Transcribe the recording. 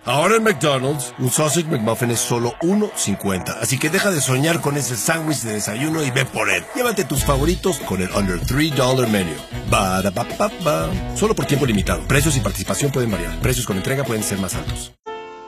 Ahora en McDonald's, un Sausage McMuffin es solo $1.50. Así que deja de soñar con ese sándwich de desayuno y ve por él. Llévate tus favoritos con el Under $3 Menu. Ba-da-ba-ba-ba. Solo por tiempo limitado. Precios y participación pueden variar. Precios con entrega pueden ser más altos.